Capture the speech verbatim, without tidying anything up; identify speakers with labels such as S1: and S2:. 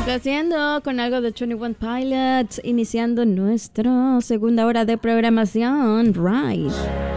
S1: Complaciendo con algo de veintiuno Pilots, iniciando nuestra segunda hora de programación. Right.